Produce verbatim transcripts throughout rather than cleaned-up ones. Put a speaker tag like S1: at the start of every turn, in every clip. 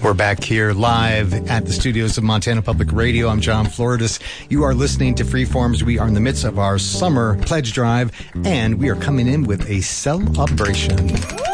S1: We're back here live at the studios of Montana Public Radio. I'm John Floridas. You are listening to Freeforms. We are in the midst of our summer pledge drive, and we are coming in with a celebration.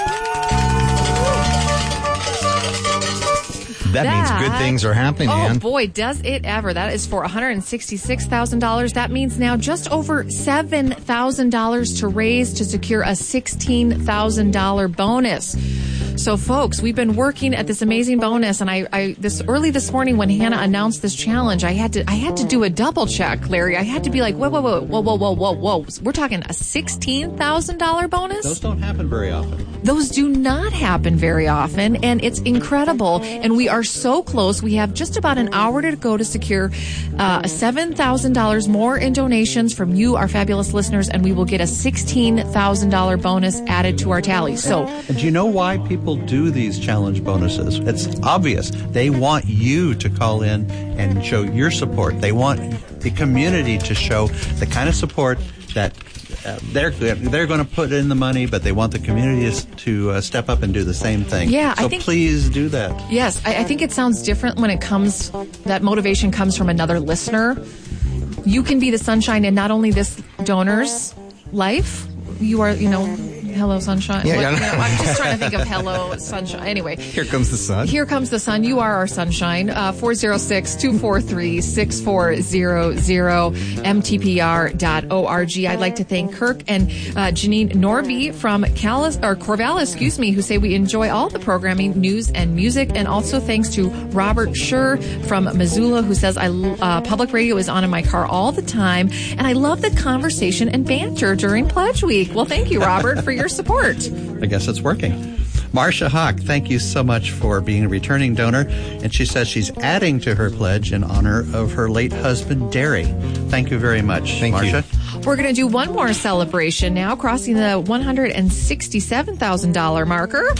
S1: That, that means good things are happening,
S2: oh,
S1: Ann.
S2: Oh, boy, does it ever. That is for one hundred sixty-six thousand dollars. That means now just over seven thousand dollars to raise to secure a sixteen thousand dollars bonus. So, folks, we've been working at this amazing bonus, and I, I this early this morning when Hannah announced this challenge, I had to I had to do a double check, Larry. I had to be like, whoa, whoa, whoa, whoa, whoa, whoa, whoa, whoa. We're talking a sixteen thousand dollars bonus?
S3: Those don't happen very often.
S2: Those do not happen very often, and it's incredible. And we are so close. We have just about an hour to go to secure uh, seven thousand dollars more in donations from you, our fabulous listeners, and we will get a sixteen thousand dollars bonus added to our tally. So,
S3: and do you know why people do these challenge bonuses? It's obvious. They want you to call in and show your support. They want the community to show the kind of support that uh, they're they're going to put in the money, but they want the community to uh, step up and do the same thing.
S2: Yeah,
S3: so
S2: I think,
S3: please do that.
S2: Yes, I, I think it sounds different when it comes, that motivation comes from another listener. You can be the sunshine in not only this donor's life, you are, you know, hello, sunshine.
S1: Yeah,
S2: what,
S1: yeah.
S2: You know, I'm just trying to think of hello, sunshine. Anyway.
S1: Here comes the sun.
S2: Here comes the sun. You are our sunshine. Uh, four oh six, two four three, six four zero zero, M T P R dot org. I'd like to thank Kirk and uh, Janine Norby from Callis, or Corvallis, excuse me, who say we enjoy all the programming, news, and music. And also thanks to Robert Schur from Missoula, who says, I uh, public radio is on in my car all the time, and I love the conversation and banter during Pledge Week. Well, thank you, Robert, for your support.
S3: I guess it's working. Marcia Hawk, thank you so much for being a returning donor. And she says she's adding to her pledge in honor of her late husband, Derry. Thank you very much,
S1: thank
S3: Marcia.
S1: You.
S2: We're going to do one more celebration now, crossing the one hundred sixty-seven thousand dollars marker.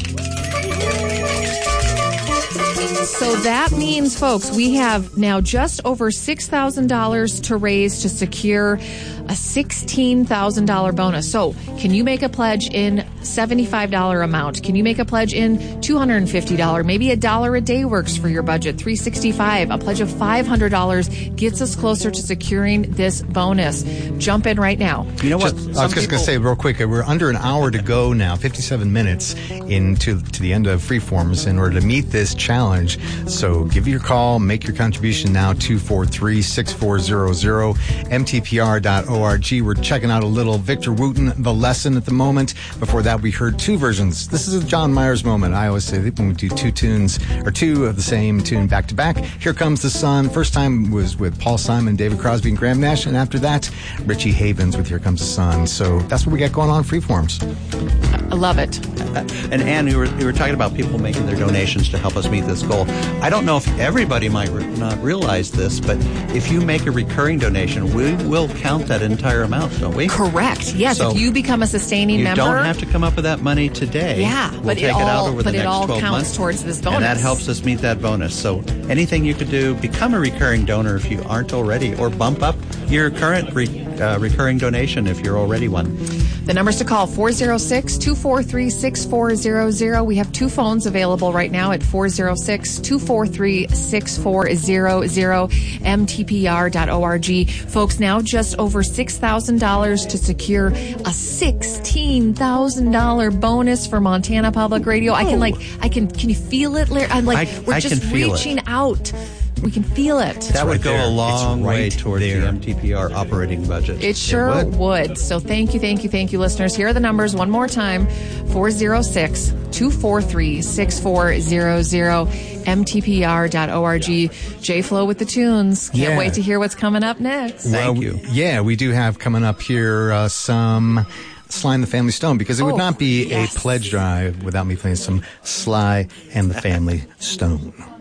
S2: So that means, folks, we have now just over six thousand dollars to raise to secure a sixteen thousand dollars bonus. So can you make a pledge in seventy-five dollars amount? Can you make a pledge in two hundred fifty dollars? Maybe a dollar a day works for your budget, three hundred sixty-five dollars. A pledge of five hundred dollars gets us closer to securing this bonus. Jump in right now.
S1: You know what? Just, I was just going to say real quick, we're under an hour to go now, fifty-seven minutes into to the end of Freeforms in order to meet this challenge. So give your call, make your contribution now, two four three, six four zero zero, M T P R dot org. We're checking out a little Victor Wooten, The Lesson at the moment. Before that, we heard two versions. This is a John Myers moment. I always say that when we do two tunes, or two of the same tune back to back. Here Comes the Sun. First time was with Paul Simon, David Crosby, and Graham Nash. And after that, Richie Havens with Here Comes the Sun. So that's what we got going on Freeforms.
S2: I love it.
S3: And Ann, you were, you were talking about people making their donations to help us meet this goal. I don't know if everybody might re- not realize this, but if you make a recurring donation, we will count that entire amount, don't we?
S2: Correct. Yes.
S3: So
S2: if you become a sustaining
S3: you
S2: member,
S3: you don't have to come up with that money today.
S2: Yeah,
S3: we'll
S2: but
S3: take
S2: it, all,
S3: it out over
S2: but
S3: the
S2: it
S3: next
S2: all
S3: twelve
S2: counts
S3: months,
S2: towards this bonus,
S3: and that helps us meet that bonus. So anything you could do, become a recurring donor if you aren't already, or bump up your current re- uh, recurring donation if you're already one.
S2: The numbers to call, four oh six, two four three, six four zero zero. We have two phones available right now at four oh six, two four three, six four zero zero, M T P R dot org. Folks, now just over six thousand dollars to secure a sixteen thousand dollars bonus for Montana Public Radio. I can like, I can, can you feel it, Larry? I'm like,
S3: I,
S2: we're
S3: I
S2: just reaching
S3: it.
S2: out. We can feel it.
S3: That would
S1: right
S3: go
S1: there.
S3: a long
S1: right
S3: way towards
S1: there.
S3: the M T P R operating budget.
S2: It sure
S3: it would.
S2: would. So thank you, thank you, thank you, listeners. Here are the numbers one more time. four oh six, two four three, six four zero zero, M T P R dot org. J-Flo with the tunes. Can't
S1: Yeah.
S2: wait to hear what's coming up next.
S3: Thank
S1: well,
S3: you.
S1: Yeah, we do have coming up here uh, some Sly and the Family Stone, because it would
S2: Oh,
S1: not be
S2: yes.
S1: a pledge drive without me playing some Sly and the Family Stone.